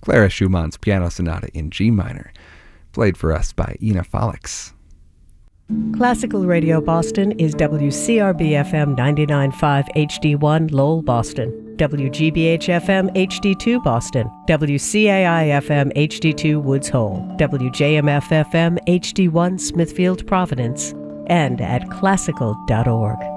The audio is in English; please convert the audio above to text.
Clara Schumann's Piano Sonata in G minor, played for us by Ina Folix. Classical Radio Boston is WCRB-FM 99.5 HD1 Lowell, Boston, WGBH-FM HD2 Boston, WCAI-FM HD2 Woods Hole, WJMF-FM HD1 Smithfield, Providence, and at classical.org.